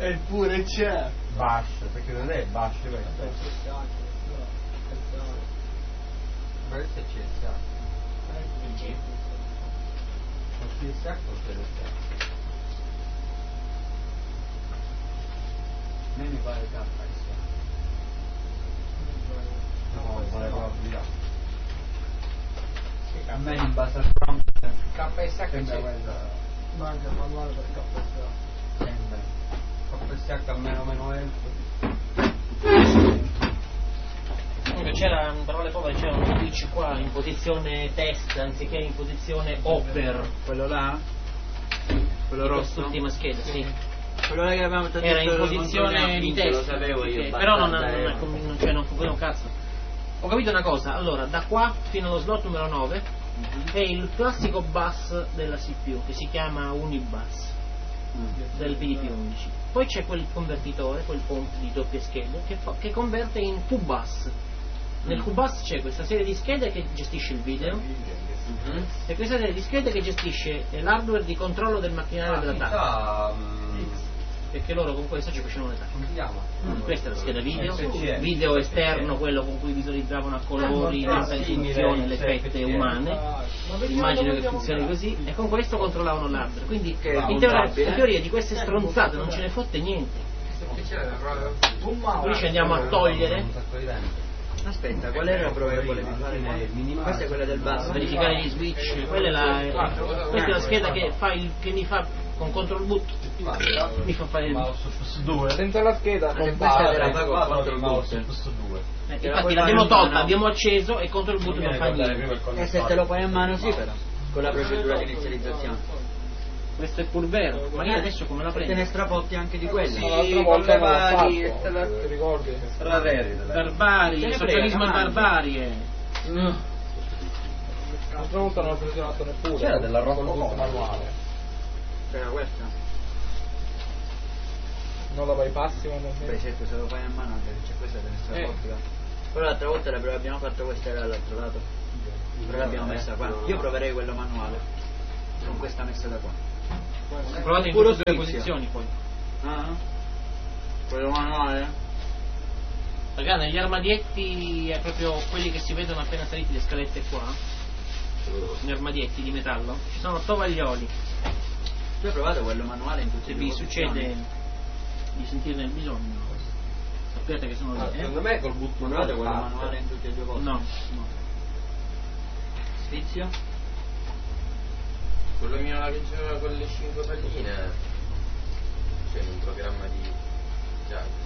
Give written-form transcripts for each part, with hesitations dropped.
Eppure c'è. Bash, perché non è Bash questo. Questo è CSH. Ma CSH o CSH? A me mi pare KSH. No, vale probabilità. A me in base al prompt KSH sembra c'è. quella. Manca il manuale per KSH. Sembra. KSH almeno meno Comunque c'era, in parole povere, c'era un switch qua in posizione test anziché in posizione upper. Quello là? Quello rosso? Quest'ultima scheda, sì. Quello là che avevamo detto Era in posizione di test. Lo sapevo io. Però non un cazzo. Ho capito una cosa, allora da qua fino allo slot numero 9 è il classico bus della CPU che si chiama Unibus del PDP-11. Poi c'è quel convertitore, quel ponte di doppie schede che converte in QBus. Nel QBus c'è questa serie di schede che gestisce il video e questa serie di schede che gestisce l'hardware di controllo del macchinario della TAC. Perché loro con questo ci facevano le TAC. Questa è la scheda video esterno, quello con cui visualizzavano a colori le risoluzioni, le fette umane, immagino che funzioni così, e con questo controllavano l'hardware. Quindi in teoria di queste stronzate non ce ne fotte niente. Qui ci andiamo a togliere. Aspetta, qual era la prova che volevi fare? Questa è quella del bus. Verificare gli switch, questa è la scheda che mi fa con control boot, mi fa fare il PS2 senza la scheda questa era la control boot. infatti l'abbiamo tolta, abbiamo acceso e control boot non fa niente. E se te lo fai a mano sì però, con la procedura di inizializzazione. Questo è pur vero, ma io adesso come la Te ne prendo? strapotti anche di quelli. l'altra volta non l'ho fatto, ti ricordi? Barbarie, socialismo e barbarie. L'altra volta non l'ho funzionato neppure. C'era della roba col manuale. Era questa? Non la bypassi quando Beh certo, se lo fai a mano anche se c'è questa te ne strapotti. Però l'altra volta abbiamo fatto questa era dall'altro lato. Però l'abbiamo messa qua. Io proverei quello manuale. Con questa messa da qua. Provate in Puro queste due spizio. posizioni poi. Ah? Quello manuale? Raga, negli armadietti è proprio quelli che si vedono appena saliti le scalette qua. Gli armadietti di metallo. Ci sono tovaglioli. Tu hai provato quello manuale in tutti Se i vi succede di sentirne il bisogno, sappiate che sono lì. Secondo me col boot Provate quello manuale manuale in tutti e due posti? No. Sfizio? Quello mio là che c'era con le 5 palline. C'è un programma di Gianni.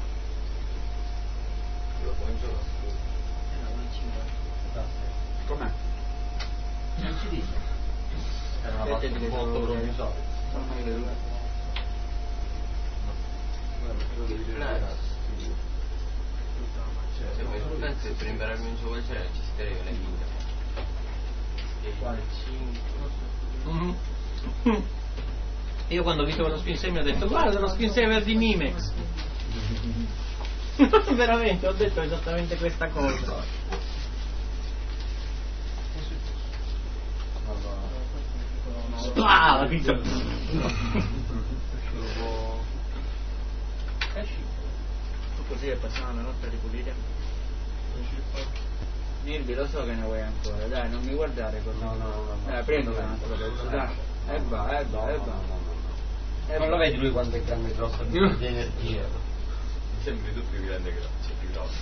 Lo comincio da su. Com'è? Non si dice. Era una Aspetta, parte ti un vedo po' vedere. provvisoria. Se poi tu pensi per impararmi un gioco del genere ci scrive le linee. Quale? 5. Io quando ho visto quello screensaver ho detto guarda lo screensaver di Nimex. Veramente ho detto esattamente questa cosa. Spah, la pizza. Così è passata la notte a ripulire. Nirbi, lo so che ne vuoi ancora, dai, non mi guardare così. No. Dai, prendi un altro pezzo, dai. E va. Non lo vedi lui quanto è grande e grosso di energia? Sembri tu più grande che più grosso.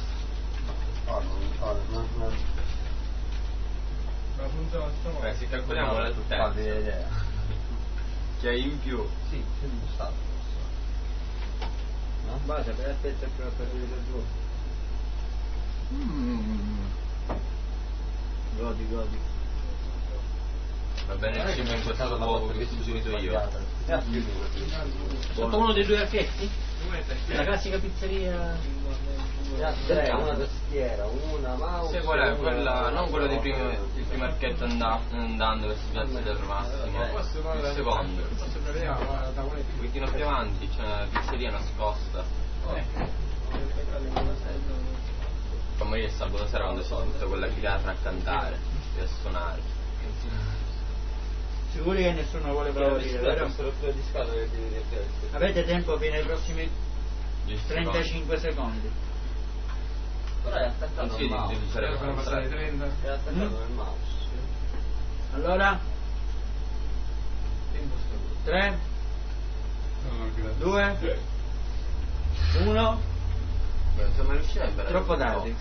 Non Se calcoliamo la farvi idea. che hai in più. Sì, sempre stato. No? Basta, per aspetta per vedere il gioco. Godi. Va bene, il cibo in questo poco che ho suggerito io. Sotto uno dei due archetti? La classica pizzeria. Una tastiera, una mouse. Sì, qual è? Quella, non quello del primo archetto andando verso Piazza del Massimo. Il secondo. Un pochettino più avanti c'è una pizzeria nascosta. Come io e sabato sera quando sono tutta quella chitarra a cantare e a suonare. Sicuri che nessuno vuole favorire, vero? di scatola che devi dire. Avete tempo fino ai prossimi 35 secondi. Però è attaccato Non si al mouse. dice di Sono passati 30. È attaccato al mouse. Allora, Tempo scaduto. 3, No, grazie. 2, 1, Non siamo riusciti a imparare. troppo tardi.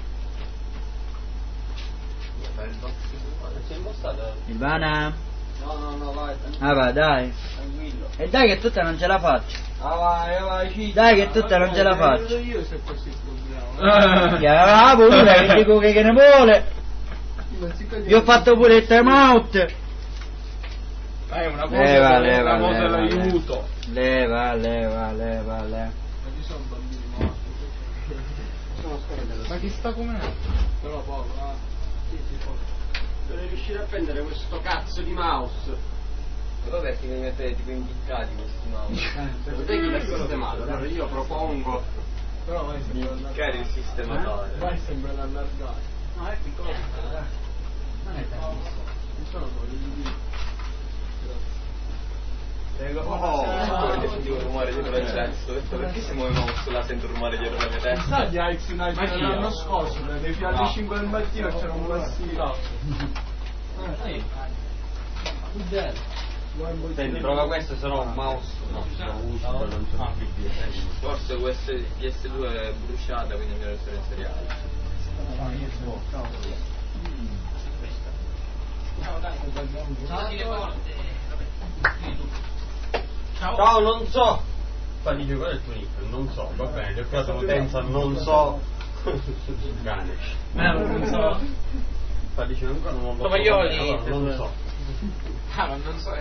Fare il box uguale. C'è impostato? Silvana, No, vai. ah va, dai. Tranquillo. E dai che tutta non ce la faccio. Vai, ci. Dai che tutta non ce la faccio. Io se questo è il problema. Ya, pure che dico che ne vuole. Vi ho fatto pure il time out. Una cosa Leva, una cosa l'aiuto. Leva. Ma ci sono bambini morti. Ma chi sta com'è? Però poco, Sì, poco. Dovrei riuscire a prendere questo cazzo di mouse. Ma dov'è che devi mettere tipo impiccati questi mouse? Vedete chi l'ha sistemato? Allora io propongo Però vai di sempre impiccare il sistematore. Vai sempre ad allargare. No, è piccolo, dai. Non è tantissimo. Non sono quelli. Prego. Perché sentivo il rumore dietro la testa. Ho detto perché se muove il mouse là sento il rumore dietro la mia testa. Sai di Alex United l'anno scorso, fino alle 5 del mattino c'era un bassino. Senti, prova questo, se no un mouse. No, se no uso, non c'è più Forse PS2 è bruciata, quindi bisogna essere in seriale. Ciao, non so. Poi dice qual è il tuo nick? Non so, va bene, ti ho creato potenza, non so. Cane. Non so. Poi dice ancora non lo so. Tovaglioli. Allora, non so. Ma non so.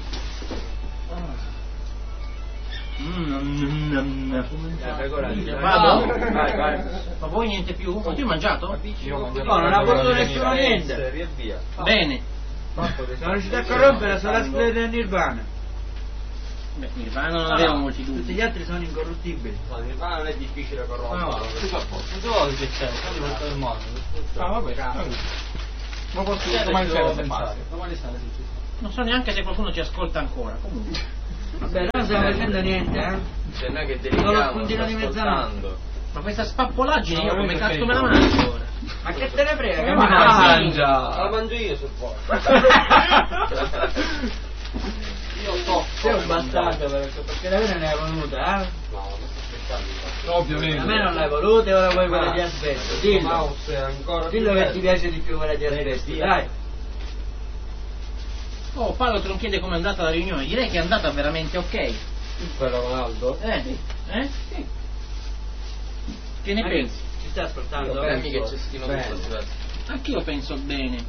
Vado? Vai. Ma voi niente più? Ma tu hai mangiato? No, non ha voluto nessuno niente. Riavvia. Bene. Sono riuscito a corrompere solo la splendida del Nirvana. Beh, Nirvana non aveva molti Tutti dubbi. gli altri sono incorruttibili. Ma Nirvana non è difficile corrompere. No. Non so che c'è, quando porto il mondo. Vabbè, ma posso domani sera pensare. Domani sera sì, ci Non so neanche se qualcuno ci ascolta ancora. Comunque. Vabbè, non stiamo facendo niente, Cioè noi che Solo delichiamo, spuntino di mezzanotte. ascoltando. Ma questa spappolaggine io come cazzo me la mangio ora? Ma che te ne frega? Che Ma mangia! La mangio io sul posto. Io so. Sei un bastardo perché da me non l'hai voluta, eh? No, non sto aspettando. Ovviamente. A me non l'hai voluta e ora vuoi quella di asbetto. Dillo. Mouse è ancora Dillo che ti piace di più quella di asbetto, dai. Oh, Paolo te lo chiede com'è andata la riunione. Direi che è andata veramente ok. Quello con Aldo? Sì. Che ne Ma pensi? Ci stai ascoltando? Io Premi che penso ci stimo bene. tutto questo pezzo. Anch'io penso bene.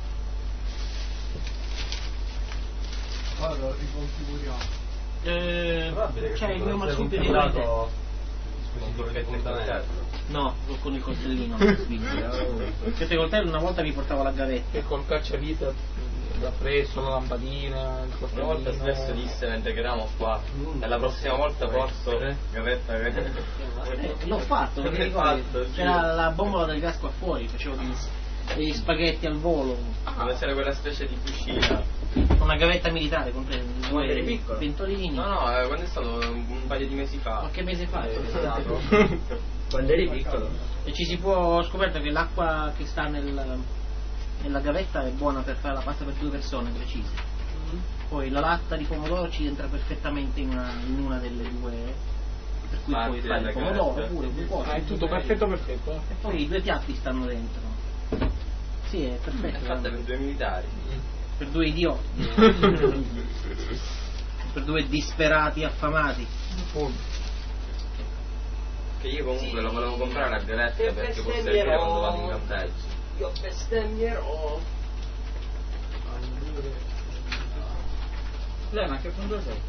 Allora, riconfiguriamo. Probabile che C'è il mio sia marsupio di configurato Con forchetta e coltello. No, con il coltellino in Svizzera. Perché coltello una volta mi portavo la gavetta. E col cacciavite l'ha preso, la lampadina, il Una volta coltellino. stesso disse mentre che eravamo qua, e la prossima volta porto gavetta L'ho fatto, perché ricordi? C'era la bombola del gas qua fuori, facevo degli spaghetti al volo. dove c'era quella specie di cucina. Una gavetta militare con eri due piccolo? ventolini. No, quando è stato un paio di mesi fa. Qualche mese fa. Quando eri piccolo. E ci si può, ho scoperto che l'acqua che sta nella gavetta è buona per fare la pasta per 2 persone precise. Poi la latta di pomodoro ci entra perfettamente in una delle due, per cui Parti puoi fare il della pomodoro gavetta. pure, un po'. È tutto perfetto. E poi i 2 piatti stanno dentro. Sì, è perfetto. È fatta per 2 militari. Per 2 idioti. Per 2 disperati affamati. Che io comunque lo volevo comprare a gavetta perché può servire quando vado in campeggio. Io bestemmierò. Lei, ma che punto sei?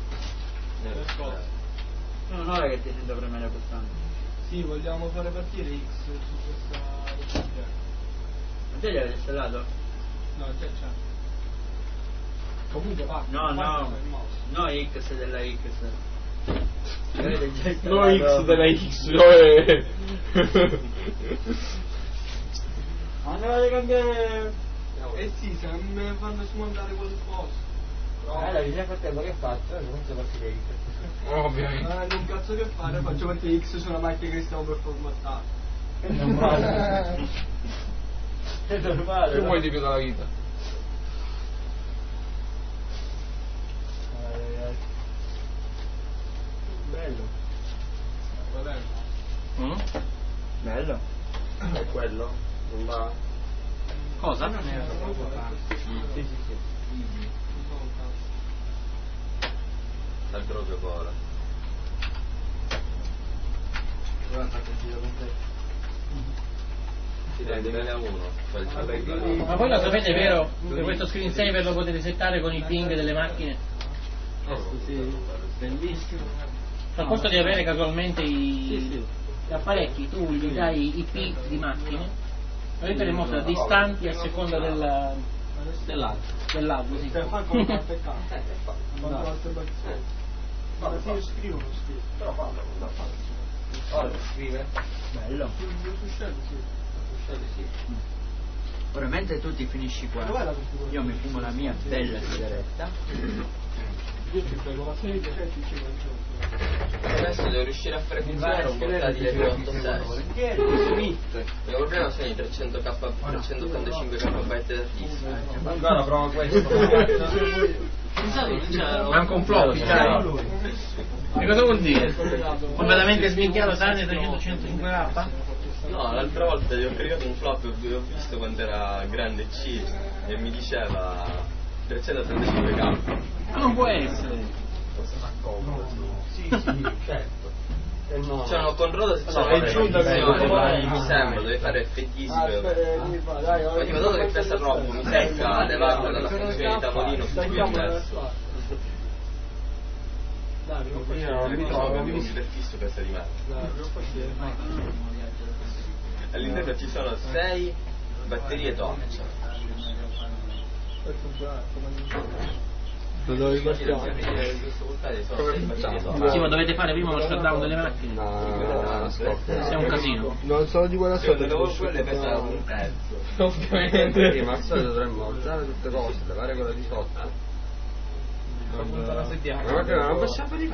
Non ora che ti sento premere quest'anno. Sì, vogliamo fare partire X su questa recensione. Ma te gliel'hai installato? No, c'è. Comunque va. No, X della X. Avete già No installato? X della X, Ma non dovete cambiare. Eh sì, se non mi fanno smontare qualcosa. bisogna fratello che faccio? Non so partire X. Ovviamente. Non cazzo che fare, faccio partire X sulla macchina che stiamo per formattare. È normale. È normale. Che no? vuoi di più dalla vita? Bello. Mm? Bello. È quello? Non va? Cosa? Sì, sì, sì. Dal proprio cuore. Sì, dai, 2001. Ma voi lo sapete, vero? Che questo screensaver lo potete settare con i ping delle macchine? Bellissimo. Al posto di avere casualmente gli apparecchi, tu gli dai i P di macchine, ovviamente le mostra distanti a seconda dell'albero. Sì. Per fare come carte e carte. Quando altre battute. Ma se io scrivo, non scrivo. Però fallo, non fallo. Ora scrive? Bello. Su Shell, sì. Ora mentre tu ti finisci qua, Dov'è la configurazione? io mi fumo la mia bella sigaretta. Io ti prego la sedia, cioè ti dicevo Adesso devo riuscire a fare funzionare un portatile per 8 Smith. Il problema sono i 385 KB da disco. Ancora prova questo. Manca un floppy, dai. Che cosa vuol dire? Completamente sminchiato, tranne 355k? No, l'altra volta gli ho caricato un flop e ho visto quanto era grande C e mi diceva 335k. Ma non può essere. Sì, certo. C'erano controllo se c'era è giunta mi sembra, deve fare FTisi ma tipo dato che pesa troppo mi secca a levarla dalla funzione di tavolino su cui è messo. Dai, Non mi trovo, avevo un iperfisso pesa di me. All'interno ci sono 6 batterie torcia. Dove Come facciamo? Sì, ma dovete fare prima lo shutdown delle macchine. È un casino. Non sono di quella Cioè, quelle pesano un terzo. Ovviamente. Sì, ma al solito dovremmo alzare tutte cose, levare quella di sotto. La settimana. Ma non possiamo fare